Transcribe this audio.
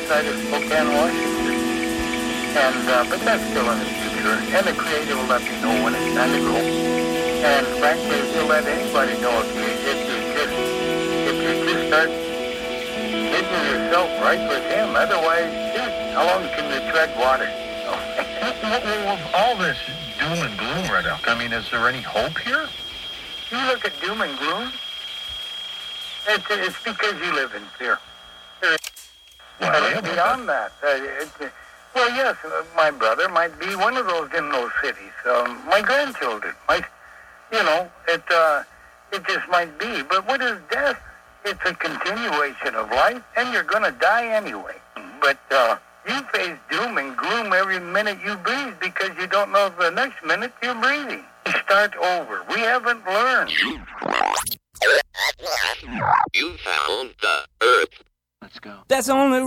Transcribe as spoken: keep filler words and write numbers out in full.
outside of Spokane, Washington. And, uh, but that's still in the future. And the Creator will let me know when it's time to go. And frankly, he'll let anybody know if you, if you just, if you just start getting yourself right with him. Otherwise, just, how long can you tread water? Well, well, with all this doom and gloom right now, I mean, is there any hope here? You look at doom and gloom, it's, it's because you live in fear. Well, Uh, beyond that, uh, it, uh, well, yes, uh, my brother might be one of those in those cities. Um, my grandchildren, my, you know, it uh, it just might be. But what is death? It's a continuation of life, and you're going to die anyway. But uh, you face doom and gloom every minute you breathe because you don't know if the next minute you're breathing. You start over. We haven't learned. You found the Earth. Let's go. That's only